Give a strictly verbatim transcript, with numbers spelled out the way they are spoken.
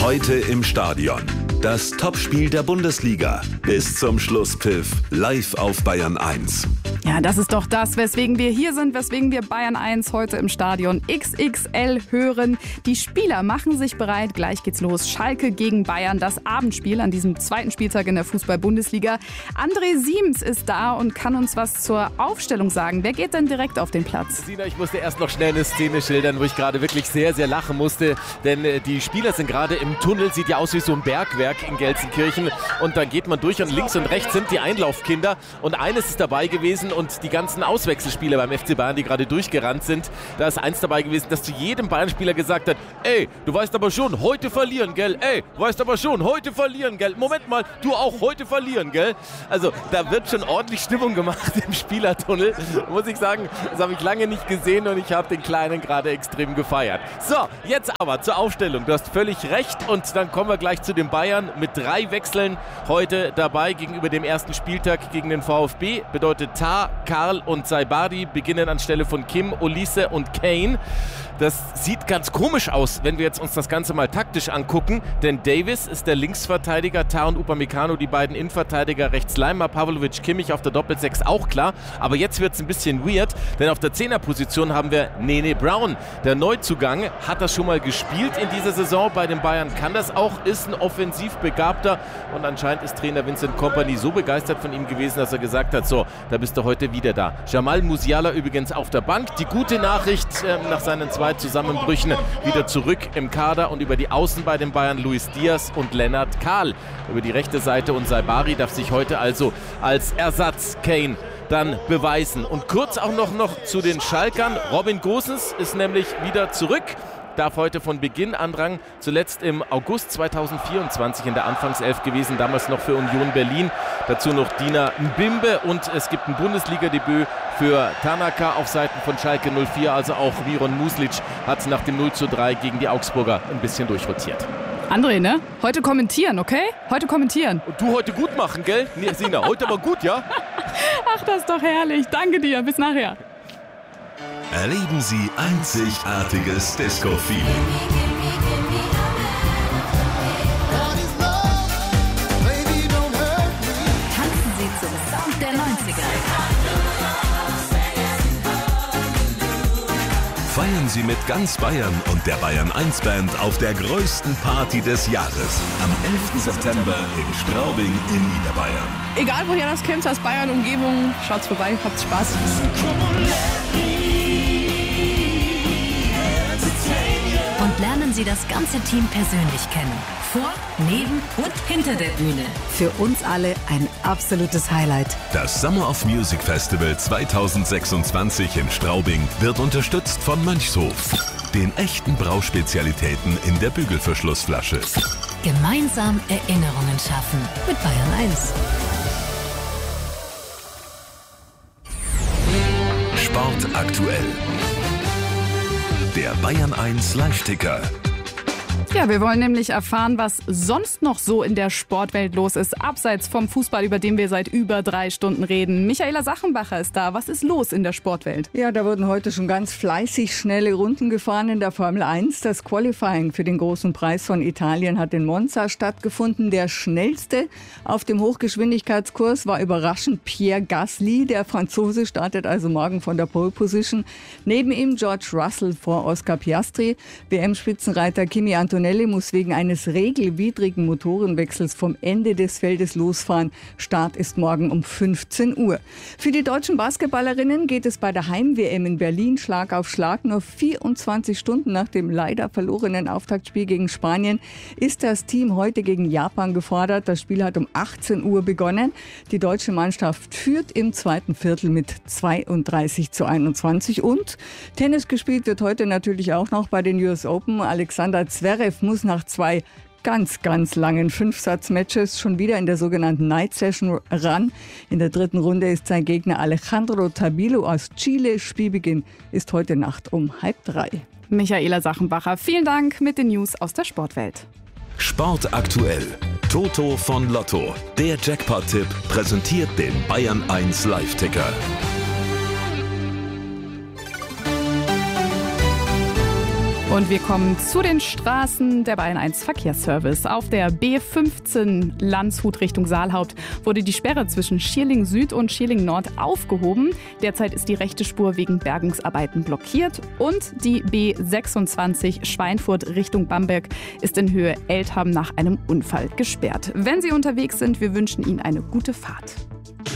Heute im Stadion. Das Topspiel der Bundesliga. Bis zum Schlusspfiff. Live auf Bayern eins. Ja, das ist doch das, weswegen wir hier sind, weswegen wir Bayern eins heute im Stadion X X L hören. Die Spieler machen sich bereit. Gleich geht's los. Schalke gegen Bayern, das Abendspiel an diesem zweiten Spieltag in der Fußball-Bundesliga. André Siems ist da und kann uns was zur Aufstellung sagen. Wer geht denn direkt auf den Platz? Sina, ich musste erst noch schnell eine Szene schildern, wo ich gerade wirklich sehr, sehr lachen musste. Denn äh, die Spieler sind gerade im Tunnel, sieht ja aus wie so ein Bergwerk in Gelsenkirchen. Und dann geht man durch und links und rechts sind die Einlaufkinder. Und eines ist dabei gewesen und die ganzen Auswechselspieler beim F C Bayern, die gerade durchgerannt sind, da ist eins dabei gewesen, dass zu jedem Bayern-Spieler gesagt hat, ey, du weißt aber schon, heute verlieren, gell? Ey, du weißt aber schon, heute verlieren, gell? Moment mal, du auch heute verlieren, gell? Also, da wird schon ordentlich Stimmung gemacht im Spielertunnel. Muss ich sagen, das habe ich lange nicht gesehen und ich habe den Kleinen gerade extrem gefeiert. So, jetzt aber zur Aufstellung. Du hast völlig recht und dann kommen wir gleich zu den Bayern mit drei Wechseln heute dabei gegenüber dem ersten Spieltag gegen den VfB. Bedeutet Tah, Karl und Saibari beginnen anstelle von Kim, Olise und Kane. Das sieht ganz komisch aus, wenn wir jetzt uns das Ganze mal taktisch angucken, denn Davis ist der Linksverteidiger, Tah und Upamecano die beiden Innenverteidiger, rechts Leimer, Pavlovic, Kimmich auf der Doppelsechs auch klar, aber jetzt wird es ein bisschen weird, denn auf der Zehnerposition haben wir Nene Brown, der Neuzugang, hat das schon mal gespielt in dieser Saison bei den Bayern, kann das auch, ist ein offensiv Begabter und anscheinend ist Trainer Vincent Kompany so begeistert von ihm gewesen, dass er gesagt hat, so, da bist du heute wieder da. Jamal Musiala übrigens auf der Bank, die gute Nachricht äh, nach seinen zwei Zusammenbrüchen wieder zurück im Kader und über die Außen bei den Bayern Luis Diaz und Lennart Kahl über die rechte Seite und Saibari darf sich heute also als Ersatz Kane dann beweisen. Und kurz auch noch, noch zu den Schalkern. Robin Gosens ist nämlich wieder zurück. Darf heute von Beginn anrang, zuletzt im August zweitausendvierundzwanzig in der Anfangself gewesen, damals noch für Union Berlin. Dazu noch Dina Mbimbe und es gibt ein Bundesliga-Debüt für Tanaka auf Seiten von Schalke null vier. Also auch Miron Muslic hat nach dem null zu drei gegen die Augsburger ein bisschen durchrotiert. André, ne? Heute kommentieren, okay? Heute kommentieren. Und du heute gut machen, gell? Nee, Sina, heute aber gut, ja? Ach, das ist doch herrlich. Danke dir. Bis nachher. Erleben Sie einzigartiges Disco-Feeling. Tanzen Sie zum Sound der neunziger. Feiern Sie mit ganz Bayern und der Bayern eins Band auf der größten Party des Jahres. Am elften September in Straubing in Niederbayern. Egal woher das kommt, aus Bayern, Umgebung, schaut's vorbei, habt Spaß. Und lernen Sie das ganze Team persönlich kennen. Vor, neben und hinter der Bühne. Für uns alle ein absolutes Highlight. Das Summer of Music Festival zweitausendsechsundzwanzig in Straubing wird unterstützt von Mönchshof. Den echten Brauspezialitäten in der Bügelverschlussflasche. Gemeinsam Erinnerungen schaffen mit Bayern eins. Sport aktuell. Der Bayern eins Live-Ticker. Ja, wir wollen nämlich erfahren, was sonst noch so in der Sportwelt los ist, abseits vom Fußball, über den wir seit über drei Stunden reden. Michaela Sachenbacher ist da. Was ist los in der Sportwelt? Ja, da wurden heute schon ganz fleißig schnelle Runden gefahren in der Formel eins. Das Qualifying für den großen Preis von Italien hat in Monza stattgefunden. Der schnellste auf dem Hochgeschwindigkeitskurs war überraschend Pierre Gasly. Der Franzose startet also morgen von der Pole Position. Neben ihm George Russell vor Oscar Piastri. W M-Spitzenreiter Kimi Antonelli muss wegen eines regelwidrigen Motorenwechsels vom Ende des Feldes losfahren. Start ist morgen um fünfzehn Uhr. Für die deutschen Basketballerinnen geht es bei der Heim-W M in Berlin Schlag auf Schlag. Nur vierundzwanzig Stunden nach dem leider verlorenen Auftaktspiel gegen Spanien ist das Team heute gegen Japan gefordert. Das Spiel hat um achtzehn Uhr begonnen. Die deutsche Mannschaft führt im zweiten Viertel mit zweiunddreißig zu einundzwanzig. Und Tennis gespielt wird heute natürlich auch noch bei den U S Open. Alexander Zverev muss nach zwei ganz, ganz langen Fünfsatz-Matches schon wieder in der sogenannten Night Session ran. In der dritten Runde ist sein Gegner Alejandro Tabilo aus Chile. Spielbeginn ist heute Nacht um halb drei. Michaela Sachenbacher, vielen Dank mit den News aus der Sportwelt. Sport aktuell. Toto von Lotto. Der Jackpot-Tipp präsentiert den Bayern eins Live-Ticker. Und wir kommen zu den Straßen der Bayern eins Verkehrsservice. Auf der B fünfzehn Landshut Richtung Saalhaupt wurde die Sperre zwischen Schierling Süd und Schierling Nord aufgehoben. Derzeit ist die rechte Spur wegen Bergungsarbeiten blockiert. Und die B sechsundzwanzig Schweinfurt Richtung Bamberg ist in Höhe Eltham nach einem Unfall gesperrt. Wenn Sie unterwegs sind, wir wünschen Ihnen eine gute Fahrt.